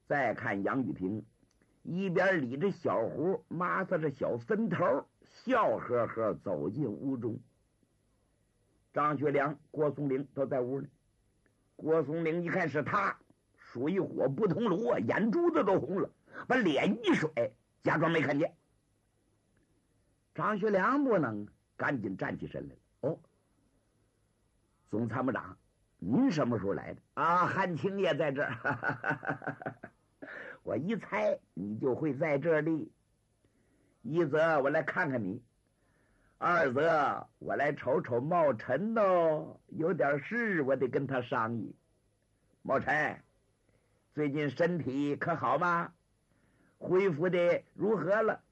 再看杨玉婷，一边理着小胡，抹擦着小分头，笑呵呵走进屋中。张学良、郭松龄都在屋里。郭松龄一看是他，水火不同炉啊，眼珠子都红了，把脸一甩，假装没看见。张学良不能，赶紧站起身来了。哦，总参谋长，您什么时候来的啊？汉卿也在这儿。我一猜你就会在这里。一则我来看看你，二则我来瞅瞅茂臣哦，有点事我得跟他商议。茂臣，最近身体可好吗？恢复的如何了？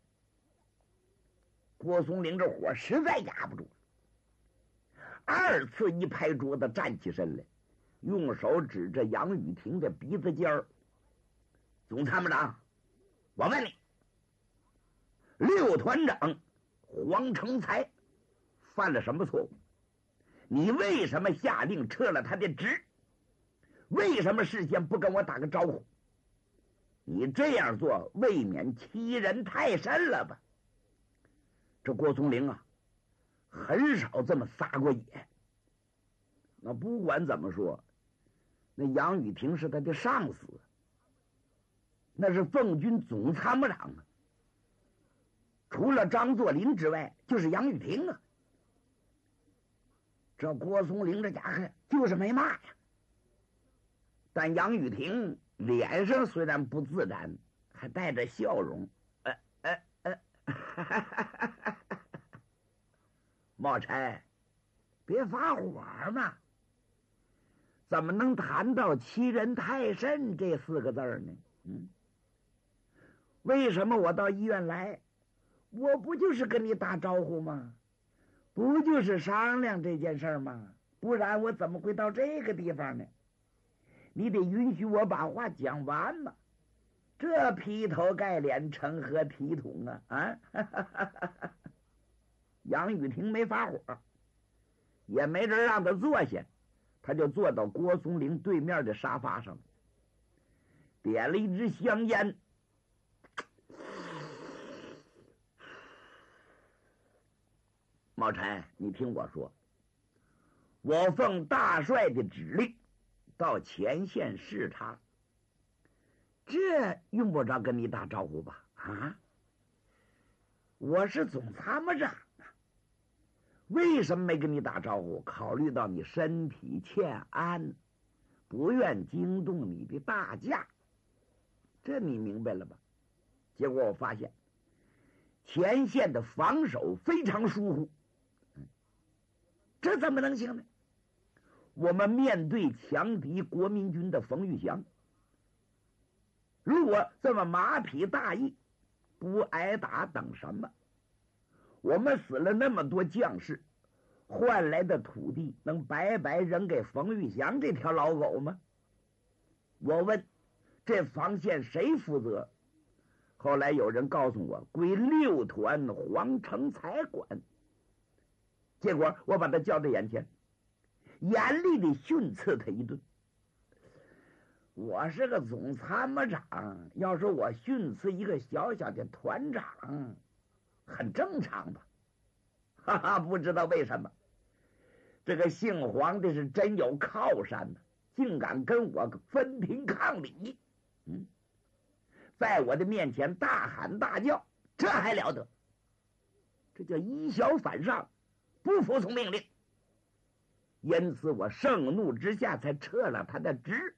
郭松龄这火实在压不住了，二次一拍桌子，站起身来，用手指着杨雨婷的鼻子尖儿。总参谋长，我问你，六团长黄成才犯了什么错误？你为什么下令撤了他的职？为什么事先不跟我打个招呼？你这样做未免欺人太甚了吧？这郭松龄啊，很少这么撒过野。那不管怎么说，那杨雨婷是他的上司，那是奉军总参谋长啊。除了张作霖之外，就是杨雨婷啊。这郭松龄这家伙就是没骂呀。但杨雨婷脸上虽然不自然，还带着笑容。茂臣，别发火嘛！怎么能谈到欺人太甚这4个字呢？为什么我到医院来？我不就是跟你打招呼吗？不就是商量这件事吗？不然我怎么会到这个地方呢？你得允许我把话讲完嘛！这劈头盖脸成何体统啊！杨雨婷没发火，也没人让他坐下，他就坐到郭松龄对面的沙发上，点了一支香烟。茂臣，你听我说，我奉大帅的指令到前线视察，这用不着跟你打招呼吧？啊，我是总参谋长啊，为什么没跟你打招呼？考虑到你身体欠安，不愿惊动你的大驾，这你明白了吧？结果我发现前线的防守非常疏忽，这怎么能行呢？我们面对强敌国民军的冯玉祥，如果这么马匹大意，不挨打等什么？我们死了那么多将士，换来的土地能白白扔给冯玉祥这条老狗吗？我问，这防线谁负责？后来有人告诉我，归6团黄成才管。结果我把他叫到眼前，严厉地训斥他一顿。我是个总参谋长，要是我训斥一个小小的团长，很正常吧？哈哈，不知道为什么，这个姓黄的是真有靠山呢，竟敢跟我分庭抗礼。在我的面前大喊大叫，这还了得？这叫以小反上，不服从命令。因此我盛怒之下才撤了他的职。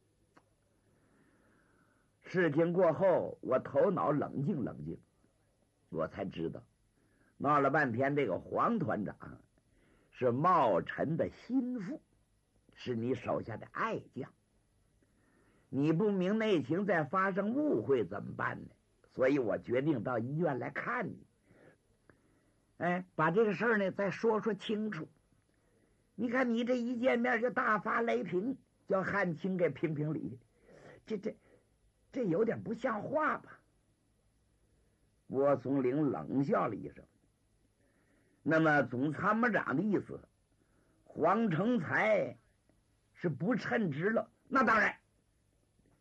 事情过后，我头脑冷静冷静，我才知道，闹了半天这个黄团长是茂臣的心腹，是你手下的爱将。你不明内情，再发生误会怎么办呢？所以我决定到医院来看你，把这个事儿呢再说说清楚。你看你这一见面就大发雷霆，叫汉卿给评评理，这有点不像话吧？郭松龄冷笑了一声。那么总参谋长的意思，黄成才是不称职了？那当然，